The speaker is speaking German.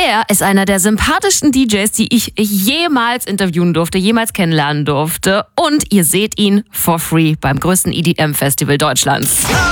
Er ist einer der sympathischsten DJs, die ich jemals interviewen durfte, jemals kennenlernen durfte. Und ihr seht ihn for free beim größten EDM-Festival Deutschlands.